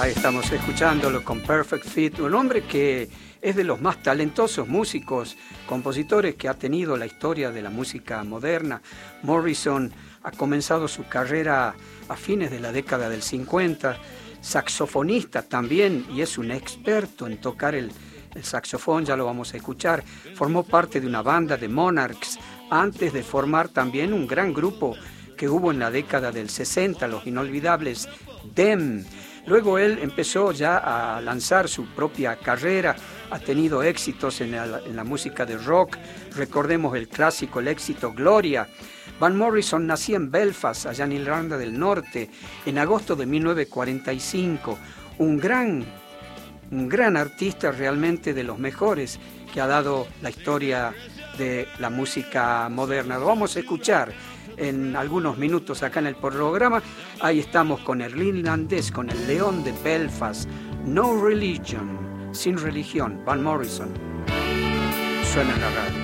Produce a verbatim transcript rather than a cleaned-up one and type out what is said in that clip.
Ahí estamos escuchándolo con Perfect Fit, un hombre que es de los más talentosos músicos, compositores que ha tenido la historia de la música moderna. Morrison ha comenzado su carrera a fines de la década del cincuenta, saxofonista también, y es un experto en tocar el, el saxofón, ya lo vamos a escuchar. Formó parte de una banda de Monarchs antes de formar también un gran grupo que hubo en la década del sesenta, los inolvidables Them. Luego él empezó ya a lanzar su propia carrera, ha tenido éxitos en la, en la música de rock. Recordemos el clásico, el éxito Gloria. Van Morrison nació en Belfast, allá en Irlanda del Norte, en agosto de mil novecientos cuarenta y cinco. Un gran, un gran artista, realmente de los mejores que ha dado la historia de la música moderna. Lo vamos a escuchar en algunos minutos acá en el programa. Ahí estamos con el irlandés, con el león de Belfast, No Religion, sin religión, Van Morrison. Suena en la radio.